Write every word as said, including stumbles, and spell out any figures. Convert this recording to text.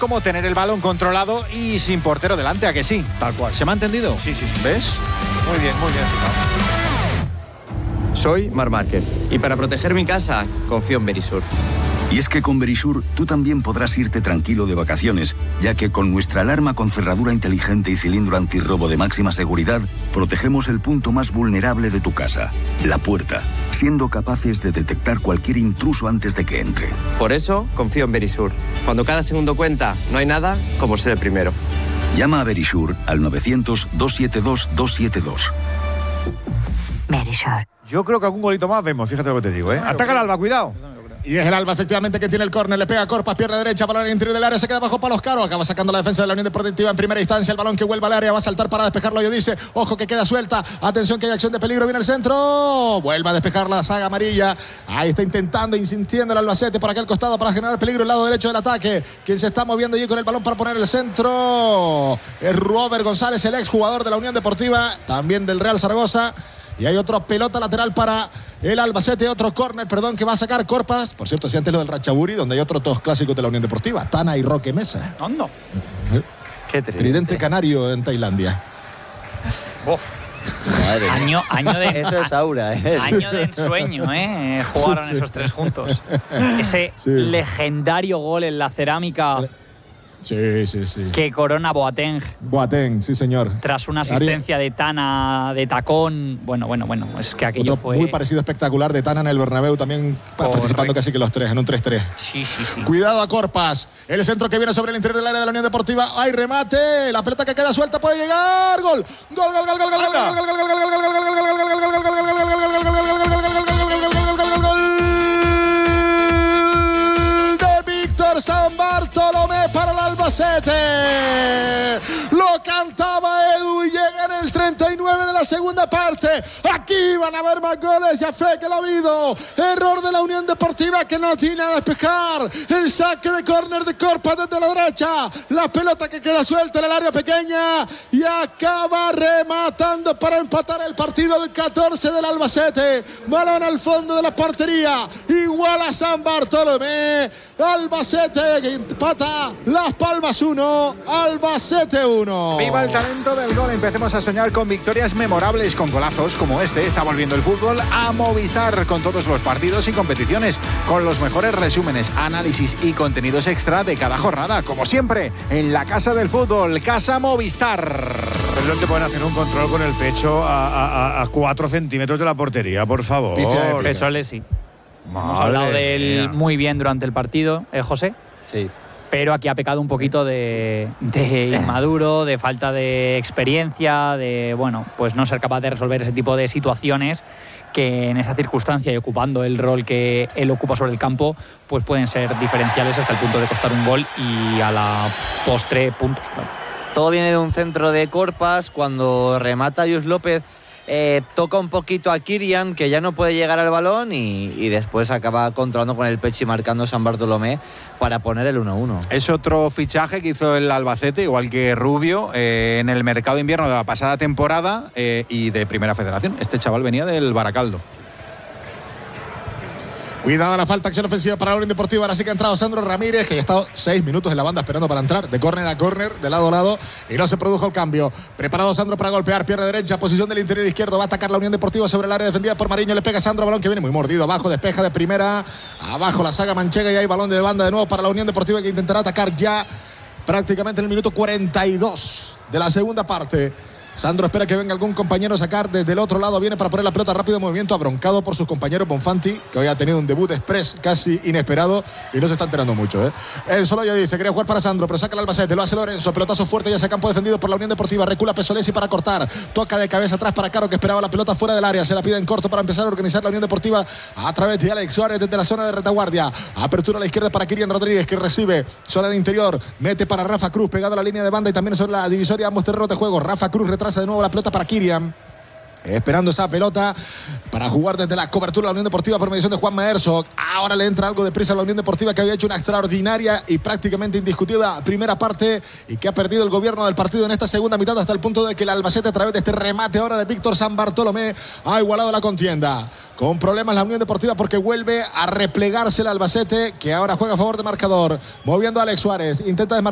como tener el balón controlado y sin portero delante, ¿a que sí? Tal cual. ¿Se me ha entendido? Sí, sí, sí. ¿Ves? Muy bien, muy bien. Soy Marc Márquez y para proteger mi casa confío en Verisur. Y es que con Verisur tú también podrás irte tranquilo de vacaciones, ya que con nuestra alarma con cerradura inteligente y cilindro antirrobo de máxima seguridad, protegemos el punto más vulnerable de tu casa, la puerta, siendo capaces de detectar cualquier intruso antes de que entre. Por eso confío en Verisur. Cuando cada segundo cuenta, no hay nada como ser el primero. Llama a Verisur al novecientos, doscientos setenta y dos, doscientos setenta y dos. Verisur. Yo creo que algún golito más vemos, fíjate lo que te digo, ¿eh? Ataca el Alba, cuidado. Y es el Alba, efectivamente, que tiene el córner. Le pega a Corpas, pierna derecha, balón al interior del área. Se queda bajo palos Caro. Acaba sacando la defensa de la Unión Deportiva en primera instancia. El balón que vuelve al área. Va a saltar para despejarlo. Yo dice, ojo que queda suelta. Atención que hay acción de peligro. Viene el centro. Vuelve a despejar la saga amarilla. Ahí está intentando, insintiendo el Albacete por aquel costado para generar peligro. El lado derecho del ataque. Quien se está moviendo allí con el balón para poner el centro es Robert González, el exjugador de la Unión Deportiva. También del Real Zaragoza. Y hay otra pelota lateral para el Albacete, otro córner, perdón, que va a sacar Corpas. Por cierto, si antes lo del Ratchaburi, donde hay otros dos clásicos de la Unión Deportiva, Tana y Roque Mesa. ¿Dónde? Qué Tridente. tridente canario en Tailandia. Uf. Año, año de Eso es aura, ¿eh? Año de ensueño, ¿eh? Jugaron Sí, sí. esos tres juntos. Ese Sí. legendario gol en la cerámica Sí, sí, sí. que corona Boateng Boateng, sí, señor. tras una asistencia de Tana de tacón. Bueno, bueno, bueno, es que aquello Otro fue... muy parecido espectacular de Tana en el Bernabéu, también Correcto. participando casi que los tres, en un tres tres. Sí, sí, sí. Cuidado a Corpas. El centro que viene sobre el interior del área de la Unión Deportiva. Hay remate. La pelota que queda suelta puede llegar. Gol. Gol, gol, gol, gol, gol, gol, gol, gol, gol, gol, gol, gol, gol, San Bartolomé para el Albacete. Lo cantaba Edu y llega en el treinta y nueve de la segunda parte. Aquí van a haber más goles, ya fe que lo ha habido. Error de la Unión Deportiva que no tiene a despejar. El saque de córner de Corpas desde la derecha. La pelota que queda suelta en el área pequeña y acaba rematando para empatar el partido el catorce del Albacete. Balón al fondo de la portería. Igual a San Bartolomé. Albacete que empata Las Palmas uno, Albacete uno. Viva el talento del gol. Empecemos a soñar con victorias memorables, con golazos como este. Está volviendo el fútbol a Movistar con todos los partidos y competiciones, con los mejores resúmenes, análisis y contenidos extra de cada jornada, como siempre, en la Casa del Fútbol, Casa Movistar. Pero no te pueden hacer un control con el pecho a, a, a cuatro centímetros de la portería, por favor. Pecholes, sí. Hemos Madre hablado de él mía. muy bien durante el partido, ¿eh, José? Sí. Pero aquí ha pecado un poquito de, de inmaduro, de falta de experiencia, de, bueno, pues no ser capaz de resolver ese tipo de situaciones que en esa circunstancia y ocupando el rol que él ocupa sobre el campo, pues pueden ser diferenciales hasta el punto de costar un gol y a la postre puntos. Claro. Todo viene de un centro de Corpas. Cuando remata Dios López, eh, toca un poquito a Kirian, que ya no puede llegar al balón, y, y después acaba controlando con el pecho y marcando San Bartolomé para poner el uno uno. Es otro fichaje que hizo el Albacete, igual que Rubio, eh, en el mercado de invierno de la pasada temporada eh, y de Primera Federación. Este chaval venía del Baracaldo. Cuidado la falta, acción ofensiva para la Unión Deportiva. Ahora sí que ha entrado Sandro Ramírez, que ya ha estado seis minutos en la banda esperando para entrar, de córner a córner, de lado a lado, y no se produjo el cambio. Preparado Sandro para golpear, pierna derecha, posición del interior izquierdo, va a atacar la Unión Deportiva sobre el área defendida por Mariño, le pega a Sandro, balón que viene muy mordido, abajo, despeja de primera, abajo la saga manchega y hay balón de banda de nuevo para la Unión Deportiva que intentará atacar ya prácticamente en el minuto cuarenta y dos de la segunda parte. Sandro espera que venga algún compañero a sacar desde el otro lado. Viene para poner la pelota rápido en movimiento, abroncado por sus compañeros. Bonfanti, que hoy ha tenido un debut express casi inesperado y no se está enterando mucho, ¿eh? El solo yo dice, quería jugar para Sandro, pero saca el Albacete, lo hace Lorenzo. Pelotazo fuerte y ese campo defendido por la Unión Deportiva. Recula Pesolesi para cortar. Toca de cabeza atrás para Caro, que esperaba la pelota fuera del área. Se la pide en corto para empezar a organizar la Unión Deportiva a través de Alex Suárez desde la zona de retaguardia. Apertura a la izquierda para Kirian Rodríguez, que recibe. Zona de interior. Mete para Rafa Cruz, pegado a la línea de banda y también sobre la divisoria ambos terrenos de juego. Rafa Cruz retrasa de nuevo la pelota para Kirian, esperando esa pelota para jugar desde la cobertura de la Unión Deportiva por mediación de Juan Herzog. Ahora le entra algo de prisa a la Unión Deportiva, que había hecho una extraordinaria y prácticamente indiscutida primera parte y que ha perdido el gobierno del partido en esta segunda mitad, hasta el punto de que el Albacete, a través de este remate ahora de Víctor San Bartolomé, ha igualado la contienda. Con problemas la Unión Deportiva porque vuelve a replegarse el Albacete, que ahora juega a favor de marcador, moviendo a Alex Suárez, intenta desmarcar